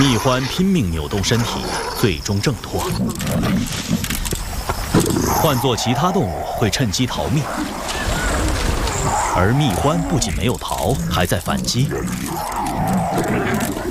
蜜獾拼命扭动身体，最终挣脱。换做其他动物会趁机逃命，而蜜獾不仅没有逃，还在反击。